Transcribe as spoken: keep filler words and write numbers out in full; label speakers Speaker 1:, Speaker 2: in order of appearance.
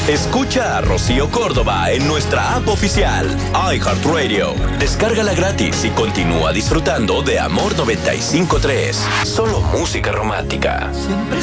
Speaker 1: Escucha a Rocío Córdoba en nuestra app oficial, iHeartRadio. Descárgala gratis y continúa disfrutando de Amor noventa y cinco punto tres. Solo música romántica.
Speaker 2: Siempre